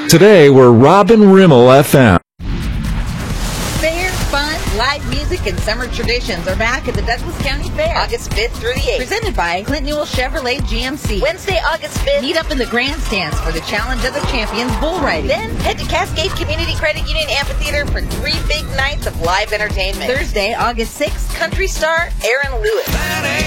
Today we're Robin Rimmel FM. Fair, fun, live music, and summer traditions are back at the Douglas County Fair, August 5th through the 8th. Presented by Clint Newell Chevrolet GMC. Wednesday, August 5th, meet up in the grandstands for the Challenge of the Champions bull riding. Then, head to Cascade Community Credit Union Amphitheater for 3 big nights of live entertainment. Thursday, August 6th, country star Aaron Lewis.